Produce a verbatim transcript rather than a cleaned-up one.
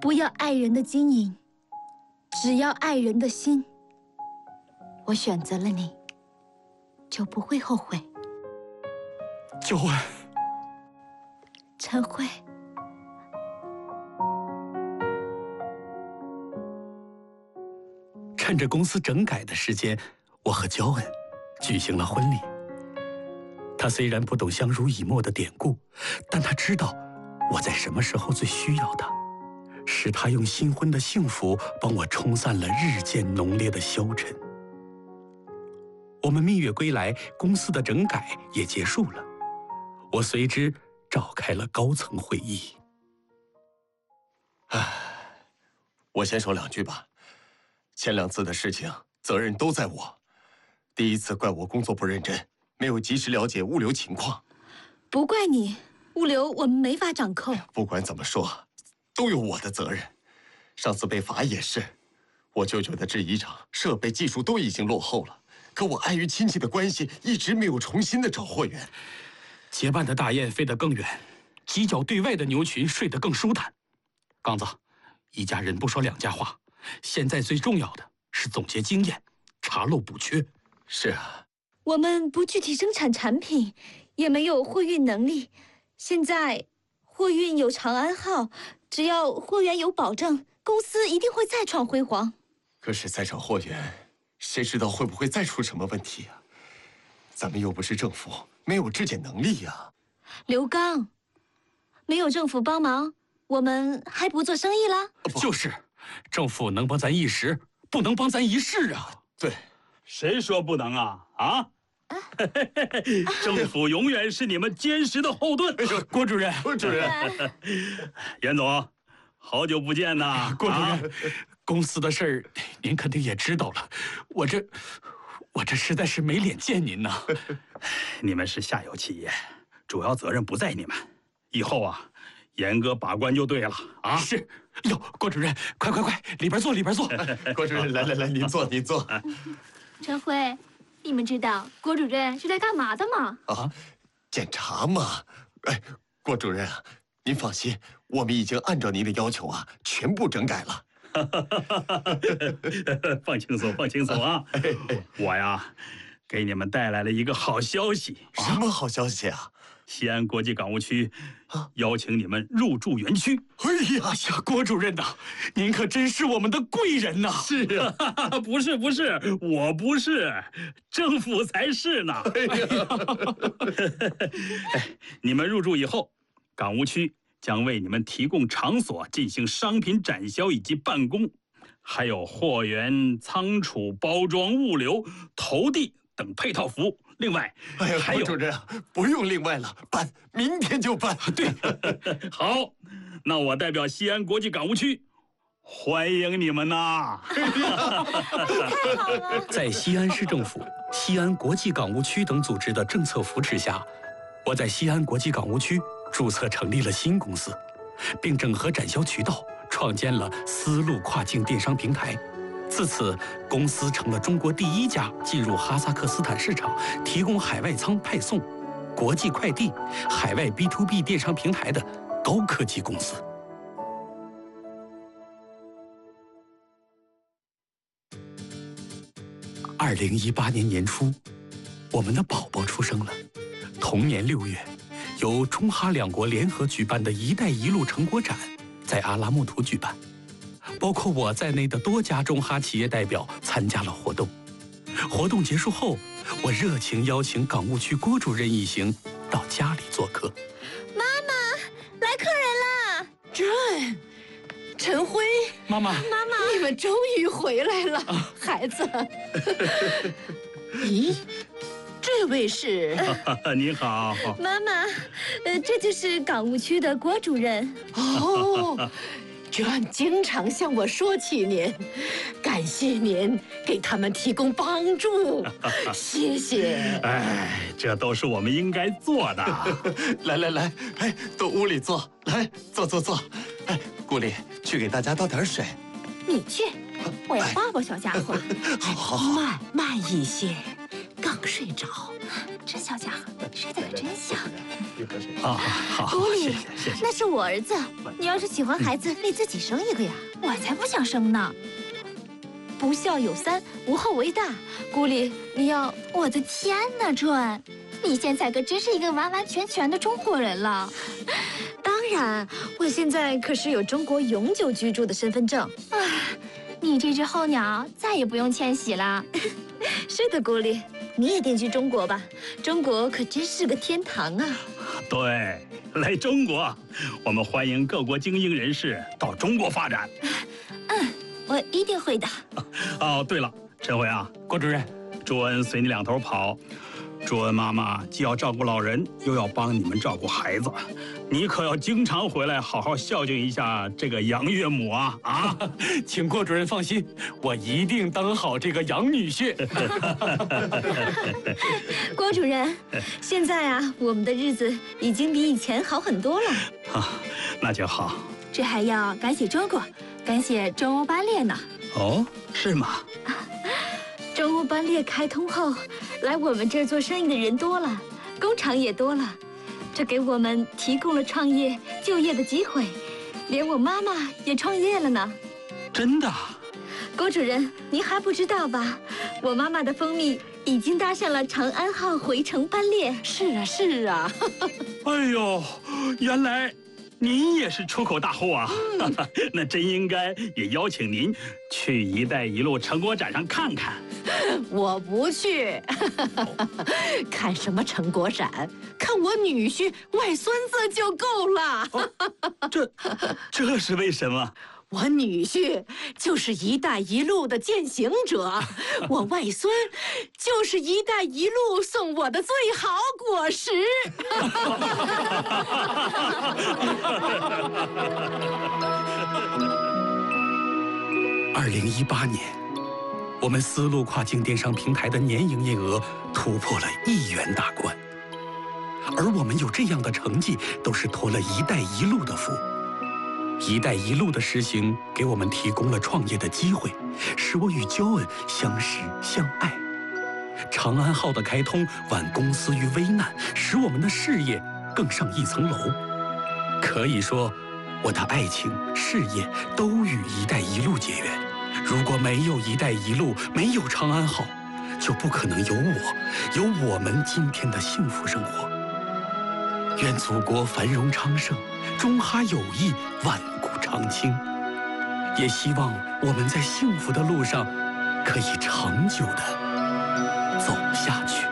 不要爱人的金银，只要爱人的心。我选择了你，就不会后悔。 救恩， 陈辉， 趁着公司整改的时间，我和焦恩举行了婚礼。他虽然不懂相濡以沫的典故，但他知道我在什么时候最需要他，是他用新婚的幸福帮我冲散了日渐浓烈的消沉。我们蜜月归来，公司的整改也结束了，我随之召开了高层会议。 唉，我先说两句吧。前两次的事情，责任都在我。第一次怪我工作不认真，没有及时了解物流情况。 不怪你，物流我们没法掌控。 不管怎么说，都有我的责任。上次被罚也是，我舅舅的制衣厂设备技术都已经落后了，可我碍于亲戚的关系，一直没有重新的找货源。 结伴的大雁飞得更远，犄角对外的牛群睡得更舒坦。刚子，一家人不说两家话，现在最重要的是总结经验，查漏补缺。 是啊， 我们不具体生产产品，也没有货运能力。现在货运有长安号，只要货源有保证，公司一定会再创辉煌。 可是再找货源，谁知道会不会再出什么问题啊？咱们又不是政府，没有质检能力呀。 刘刚，没有政府帮忙，我们还不做生意啦？ 就是，政府能帮咱一时，不能帮咱一世啊。 对， 谁说不能啊？啊！政府永远是你们坚实的后盾。 哎呦，郭主任， 郭主任， 严总，好久不见呐！ 郭主任，啊、公司的事儿您肯定也知道了，我这我这实在是没脸见您呐。 你们是下游企业，主要责任不在你们，以后啊，严格把关就对了啊！ 是，哟，郭主任，快快快，里边坐，里边坐。 郭主任，来来来，您坐，您坐。 陈辉，你们知道郭主任是在干嘛的吗？ 啊，检查嘛。哎，郭主任啊，您放心，我们已经按照您的要求啊，全部整改了。 放轻松，放轻松啊！我呀，给你们带来了一个好消息。 什么好消息啊？ 西安国际港务区邀请你们入驻园区。 哎呀呀，郭主任呐，您可真是我们的贵人呐！ 是啊， 不是不是，我不是，政府才是呢。哎呀，你们入驻以后，港务区将为你们提供场所进行商品展销以及办公，还有货源、仓储、包装、物流、投递等配套服务。另外， 哎呀， 还有郭主任啊，不用另外了，办，明天就办。 对，好，那我代表西安国际港务区欢迎你们呐！ 太好了！ 在西安市政府、西安国际港务区等组织的政策扶持下，我在西安国际港务区注册成立了新公司，并整合展销渠道，创建了丝路跨境电商平台。自此，公司成了中国第一家进入哈萨克斯坦市场、提供海外仓派送、国际快递、海外 B to B 电商平台的高科技公司。二零一八年年初，我们的宝宝出生了。同年六月，由中哈两国联合举办的一带一路成果展在阿拉木图举办。包括我在内的多家中哈企业代表参加了活动。活动结束后，我热情邀请港务区郭主任一行到家里做客。 妈妈，来客人啦！ 准，陈辉， 妈妈， 妈妈， 你们终于回来了，啊、孩子。咦，这位是？ 你好， 妈妈，呃，这就是港务区的郭主任。 哦。John 经常向我说起您，感谢您给他们提供帮助，谢谢。 哎，这都是我们应该做的。 来来来，哎，到屋里坐，来坐坐坐。哎，顾里，去给大家倒点水。 你去，我要抱抱小家伙。 好好好， 慢慢一些，刚睡着。 这小家伙睡得可真香。 啊，好， 孤立谢谢谢谢。 那是我儿子。你要是喜欢孩子，你自己生一个呀。我才不想生呢。不孝有三，无后为大。孤立，你要…… 我的天哪，准！你现在可真是一个完完全全的中国人了。 当然，我现在可是有中国永久居住的身份证。 啊，你这只候鸟再也不用迁徙了。 是的，孤立，你也定居中国吧？中国可真是个天堂啊！ 对，来中国，我们欢迎各国精英人士到中国发展。 嗯，我一定会的。 哦，对了，陈辉啊， 郭主任， 朱恩随你两头跑。朱恩妈妈既要照顾老人，又要帮你们照顾孩子，你可要经常回来，好好孝敬一下这个杨岳母啊！啊， 请郭主任放心，我一定当好这个杨女婿。 郭主任，现在啊，我们的日子已经比以前好很多了。 啊，那就好。 这还要感谢中国，感谢中欧班列呢。 哦，是吗？ 中欧班列开通后，来我们这儿做生意的人多了，工厂也多了，这给我们提供了创业、就业的机会，连我妈妈也创业了呢。 真的？ 郭主任，您还不知道吧？我妈妈的蜂蜜已经搭上了长安号回程班列。 是啊，是啊。 哎呦，原来您也是出口大户啊！嗯、那真应该也邀请您去“一带一路”成果展上看看。 我不去，看什么成果展？看我女婿、外孙子就够了。 哦、这，这是为什么？ 我女婿就是“一带一路”的践行者，我外孙就是“一带一路”送我的最好果实。 二零一八年，我们丝路跨境电商平台的年营业额突破了亿元大关，而我们有这样的成绩，都是托了“一带一路”的福。“一带一路”的实行，给我们提供了创业的机会，使我与焦恩相识相爱。长安号的开通，挽公司于危难，使我们的事业更上一层楼。可以说，我的爱情、事业都与“一带一路”结缘。如果没有“一带一路”，没有长安号，就不可能有我，有我们今天的幸福生活。愿祖国繁荣昌盛，中哈友谊万古长青。也希望我们在幸福的路上可以长久地走下去。